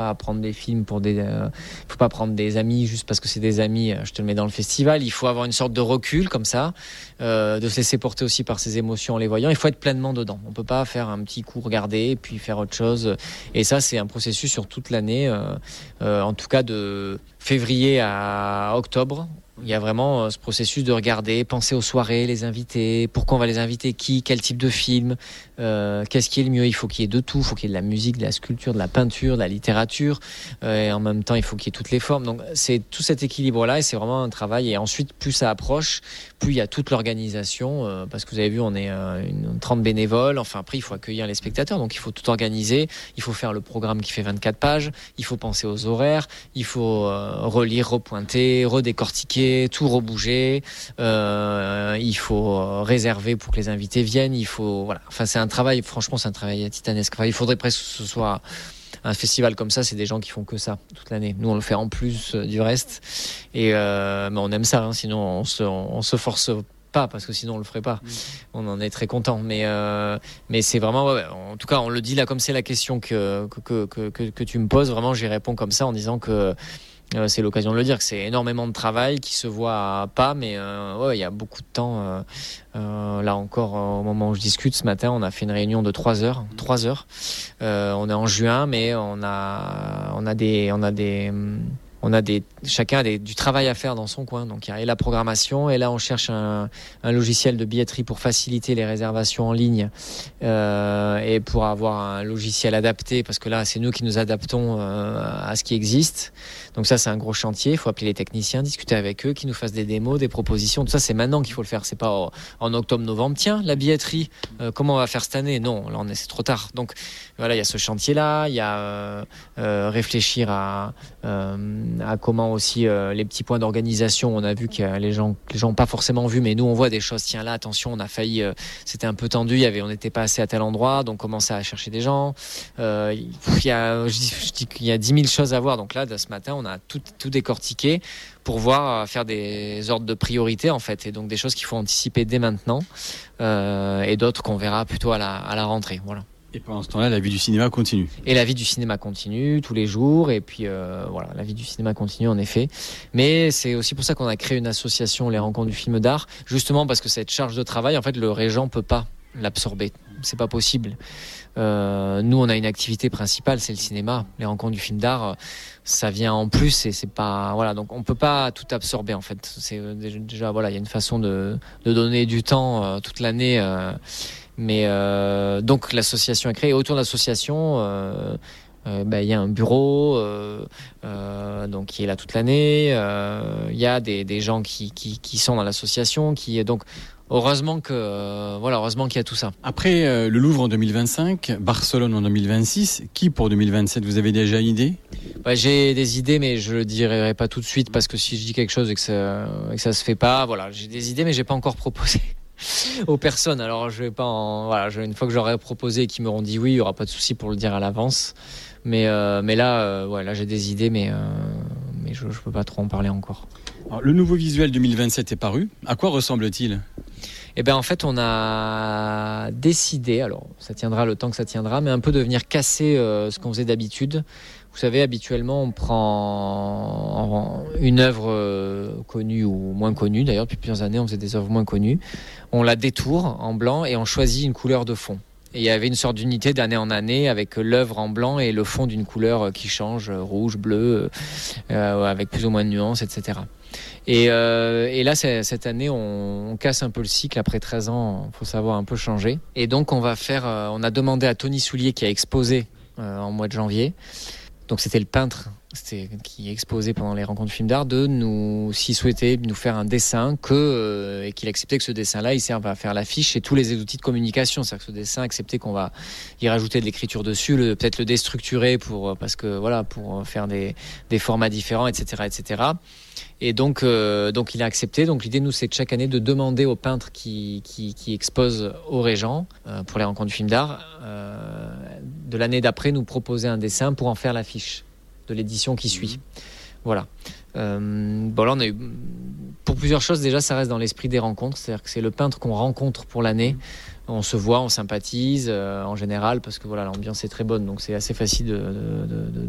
À prendre des films pour faut pas prendre des amis juste parce que c'est des amis, je te le mets dans le festival. Il faut avoir une sorte de recul comme ça, de se laisser porter aussi par ses émotions en les voyant. Il faut être pleinement dedans. On peut pas faire un petit coup regarder puis faire autre chose. Et ça, c'est un processus sur toute l'année, en tout cas de février à octobre. Il y a vraiment ce processus de regarder, penser aux soirées, les invités, pourquoi on va les inviter, qui, quel type de film, qu'est-ce qui est le mieux. Il faut qu'il y ait de tout, il faut qu'il y ait de la musique, de la sculpture, de la peinture, de la littérature, et en même temps il faut qu'il y ait toutes les formes. Donc c'est tout cet équilibre-là et c'est vraiment un travail. Et ensuite, plus ça approche, plus il y a toute l'organisation, parce que vous avez vu, on est 30 bénévoles, enfin après il faut accueillir les spectateurs, donc il faut tout organiser, il faut faire le programme qui fait 24 pages, il faut penser aux horaires, il faut relire, repointer, redécortiquer, tout rebouger, il faut réserver pour que les invités viennent, il faut, voilà, enfin c'est un travail, franchement c'est un travail titanesque. Enfin, il faudrait presque que ce soit un festival comme ça, c'est des gens qui font que ça toute l'année. Nous on le fait en plus du reste, et mais on aime ça, hein, sinon on se force pas, parce que sinon on le ferait pas. On en est très content, mais c'est vraiment, ouais, en tout cas on le dit là comme c'est la question que tu me poses, vraiment j'y réponds comme ça en disant que c'est l'occasion de le dire, que c'est énormément de travail qui se voit pas, mais ouais, il y a beaucoup de temps. Là encore, au moment où je discute ce matin, on a fait une réunion de 3 heures. On est en juin, mais chacun a du travail à faire dans son coin. Donc il y a la programmation, et là on cherche un logiciel de billetterie pour faciliter les réservations en ligne, et pour avoir un logiciel adapté, parce que là c'est nous qui nous adaptons à ce qui existe. Donc ça c'est un gros chantier, il faut appeler les techniciens, discuter avec eux, qui nous fassent des démos, des propositions. Tout ça c'est maintenant qu'il faut le faire, c'est pas en octobre-novembre. Tiens, la billetterie, comment on va faire cette année? Non, là c'est trop tard. Donc voilà, il y a ce chantier-là, il y a réfléchir à comment aussi les petits points d'organisation. On a vu que les gens n'ont pas forcément vu, mais nous on voit des choses. Tiens là, attention, on a failli, c'était un peu tendu, on n'était pas assez à tel endroit, donc commencer à chercher des gens. Je dis qu'il y a 10 000 choses à voir. Donc là, ce matin, on a tout décortiqué pour voir, faire des ordres de priorité en fait, et donc des choses qu'il faut anticiper dès maintenant, et d'autres qu'on verra plutôt à la rentrée. Voilà. Et pendant ce temps-là, la vie du cinéma continue. Et la vie du cinéma continue tous les jours. Et puis voilà, la vie du cinéma continue en effet. Mais c'est aussi pour ça qu'on a créé une association, les Rencontres du film d'art, justement parce que cette charge de travail, en fait, le régent peut pas l'absorber. C'est pas possible. Nous, on a une activité principale, c'est le cinéma. Les Rencontres du film d'art, ça vient en plus, et c'est pas, voilà, donc on peut pas tout absorber en fait. C'est déjà, voilà, il y a une façon de donner du temps toute l'année. Mais donc l'association est créée. Et autour de l'association, il y a un bureau donc qui est là toute l'année. Il y a des gens qui sont dans l'association, donc heureusement qu'il y a tout ça. Après le Louvre en 2025, Barcelone en 2026, qui pour 2027, vous avez déjà une idée? J'ai des idées, mais je le dirai pas tout de suite, parce que si je dis quelque chose et que ça se fait pas, voilà, j'ai des idées, mais j'ai pas encore proposé aux personnes. Alors je vais pas une fois que j'aurai proposé et qu'ils m'auront dit oui, il y aura pas de souci pour le dire à l'avance. Mais là j'ai des idées, mais je peux pas trop en parler encore. Alors, le nouveau visuel 2027 est paru. À quoi ressemble-t-il? En fait, on a décidé, alors ça tiendra le temps que ça tiendra, mais un peu de venir casser ce qu'on faisait d'habitude. Vous savez, habituellement, on prend une œuvre connue ou moins connue. D'ailleurs, depuis plusieurs années, on faisait des œuvres moins connues. On la détourne en blanc et on choisit une couleur de fond. Et il y avait une sorte d'unité d'année en année, avec l'œuvre en blanc et le fond d'une couleur qui change, rouge, bleu, avec plus ou moins de nuances, etc. Et là, cette année, on casse un peu le cycle. Après 13 ans, il faut savoir un peu changer. Et donc, on a demandé à Tony Soulier, qui a exposé en mois de janvier. Donc, c'était le peintre qui exposait pendant les Rencontres du film d'art, s'il souhaitait nous faire un dessin et qu'il acceptait que ce dessin-là, il serve à faire l'affiche et tous les outils de communication. C'est-à-dire que ce dessin, accepter qu'on va y rajouter de l'écriture dessus, peut-être le déstructurer pour faire des formats différents, etc., etc. Et donc il a accepté. Donc l'idée, nous, c'est de chaque année de demander aux peintres qui exposent au Régent pour les Rencontres du film d'art, de l'année d'après, nous proposer un dessin pour en faire l'affiche de l'édition qui suit. Voilà. Là, on a eu, pour plusieurs choses, déjà, ça reste dans l'esprit des rencontres. C'est-à-dire que c'est le peintre qu'on rencontre pour l'année. On se voit, on sympathise en général, parce que voilà, l'ambiance est très bonne, donc c'est assez facile de